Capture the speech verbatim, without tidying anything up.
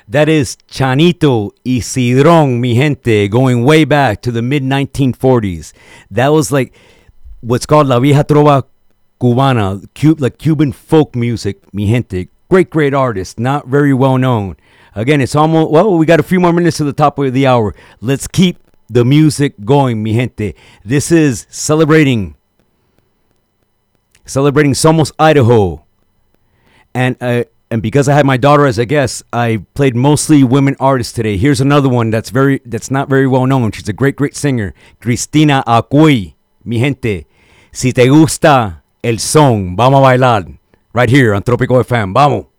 That is Chanito y Cidrón, mi gente, going way back to the mid nineteen forties. That was like what's called La Vieja Trova Cubana, Cube, like Cuban folk music, mi gente. Great, great artist, not very well known. Again, it's almost, well, we got a few more minutes to the top of the hour. Let's keep the music going, mi gente. This is celebrating, celebrating Somos, Idaho. And, uh, and because I had my daughter as a guest, I played mostly women artists today. Here's another one that's very, that's not very well known. She's a great, great singer. Cristina Acuy, mi gente. Si te gusta el son, vamos a bailar. Right here on Tropico F M. Vamos.